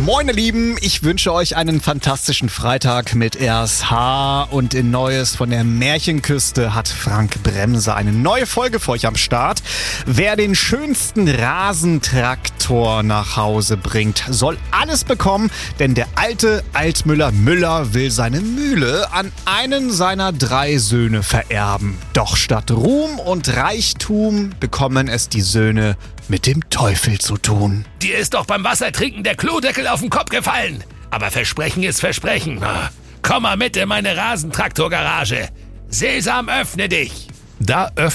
Moin ihr Lieben, ich wünsche euch einen fantastischen Freitag mit RSH und in Neues von der Märchenküste hat Frank Bremser eine neue Folge für euch am Start. Wer den schönsten Rasentraktor nach Hause bringt, soll alles bekommen, denn der alte Altmüller Müller will seine Mühle an einen seiner 3 Söhne vererben. Doch statt Ruhm und Reichtum bekommen es die Söhne mit dem Teufel zu tun. Dir ist doch beim Wassertrinken der Klodeckel auf den Kopf gefallen. Aber Versprechen ist Versprechen. Komm mal mit in meine Rasentraktorgarage. Sesam, öffne dich. Da öffnet